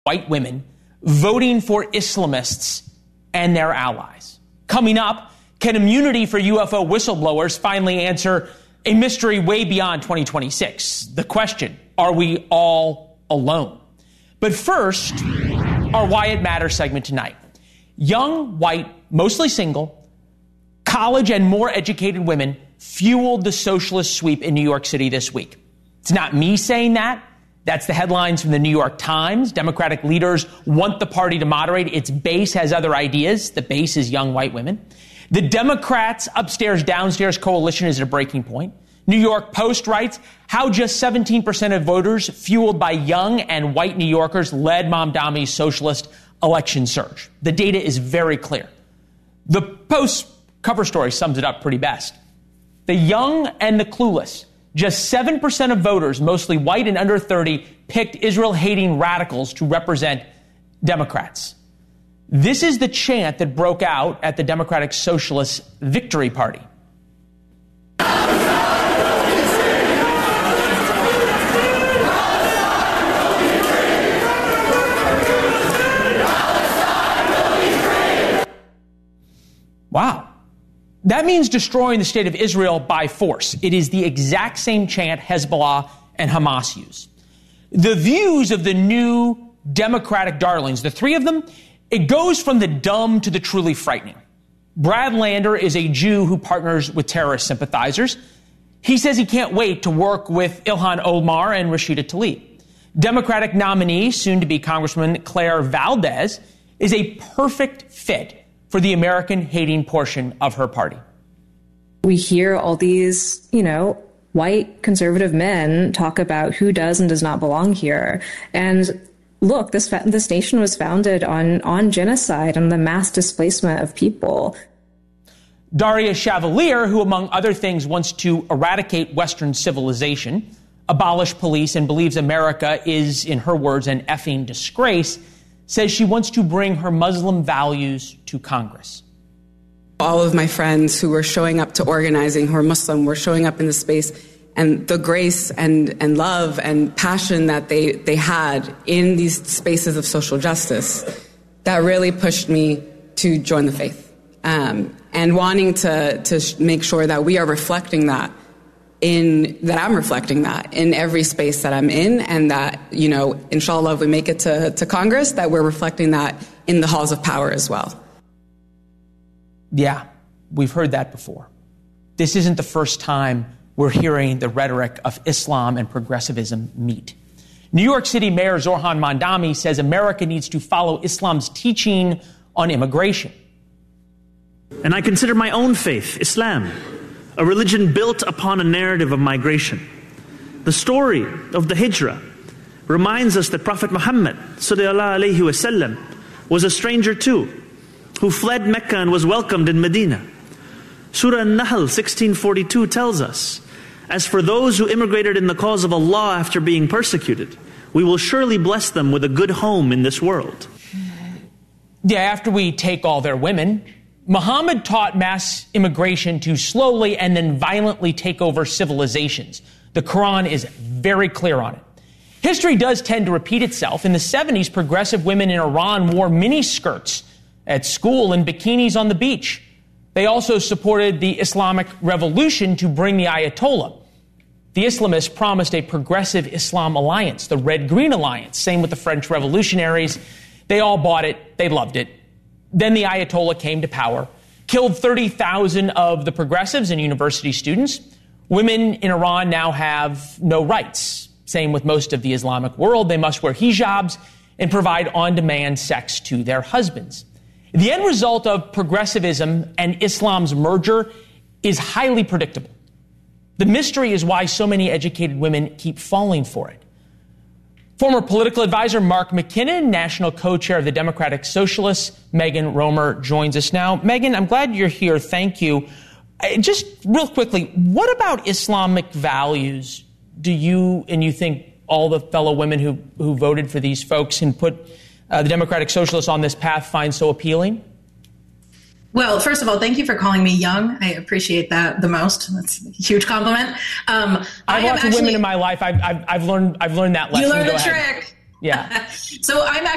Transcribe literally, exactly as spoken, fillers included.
white women voting for Islamists and their allies. Coming up, can immunity for U F O whistleblowers finally answer a mystery way beyond twenty twenty-six? The question, are we all alone? But first, our Why It Matters segment tonight. Young, white, mostly single, college and more educated women fueled the socialist sweep in New York City this week. It's not me saying that. That's the headlines from the New York Times. Democratic leaders want the party to moderate. Its base has other ideas. The base is young white women. The Democrats' upstairs-downstairs coalition is at a breaking point. New York Post writes how just seventeen percent of voters fueled by young and white New Yorkers led Mamdani's socialist election surge. The data is very clear. The Post cover story sums it up pretty best. The young and the clueless. Just seven percent of voters, mostly white and under thirty, picked Israel-hating radicals to represent Democrats. This is the chant that broke out at the Democratic Socialist Victory Party. Wow. That means destroying the state of Israel by force. It is the exact same chant Hezbollah and Hamas use. The views of the new Democratic darlings, the three of them, it goes from the dumb to the truly frightening. Brad Lander is a Jew who partners with terrorist sympathizers. He says he can't wait to work with Ilhan Omar and Rashida Tlaib. Democratic nominee, soon-to-be Congresswoman Claire Valdez, is a perfect fit for the American-hating portion of her party. We hear all these, you know, white conservative men talk about who does and does not belong here. And look, this this nation was founded on, on genocide and the mass displacement of people. Daria Chavalier, who among other things wants to eradicate Western civilization, abolish police, and believes America is, in her words, an effing disgrace, says she wants to bring her Muslim values to Congress. All of my friends who were showing up to organizing, who are Muslim, were showing up in the space, and the grace and, and love and passion that they, they had in these spaces of social justice, that really pushed me to join the faith. Um, and wanting to, to make sure that we are reflecting that in that I'm reflecting that in every space that I'm in, and that, you know, inshallah, if we make it to, to Congress, that we're reflecting that in the halls of power as well. Yeah, we've heard that before. This isn't the first time we're hearing the rhetoric of Islam and progressivism meet. New York City Mayor Zohran Mamdani says America needs to follow Islam's teaching on immigration. And I consider my own faith, Islam, a religion built upon a narrative of migration. The story of the Hijrah reminds us that Prophet Muhammad sallallahu alaihi wasallam was a stranger too, who fled Mecca and was welcomed in Medina. Surah An-Nahl sixteen forty-two tells us, as for those who immigrated in the cause of Allah after being persecuted, we will surely bless them with a good home in this world. Yeah, after we take all their women, Muhammad taught mass immigration to slowly and then violently take over civilizations. The Quran is very clear on it. History does tend to repeat itself. In the seventies, progressive women in Iran wore miniskirts at school and bikinis on the beach. They also supported the Islamic Revolution to bring the Ayatollah. The Islamists promised a progressive Islam alliance, the Red-Green Alliance. Same with the French revolutionaries. They all bought it. They loved it. Then the Ayatollah came to power, killed thirty thousand of the progressives and university students. Women in Iran now have no rights. Same with most of the Islamic world. They must wear hijabs and provide on-demand sex to their husbands. The end result of progressivism and Islam's merger is highly predictable. The mystery is why so many educated women keep falling for it. Former political advisor Mark McKinnon, national co-chair of the Democratic Socialists, Megan Romer, joins us now. Megan, I'm glad you're here. Thank you. Just real quickly, what about Islamic values do you and you think all the fellow women who, who voted for these folks and put uh, the Democratic Socialists on this path find so appealing? Well, first of all, thank you for calling me young. I appreciate that the most. That's a huge compliment. Um, I've I lots of actually, women in my life. I've, I've, I've learned I've learned that lesson. You learned Go the ahead. trick. Yeah. So I'm actually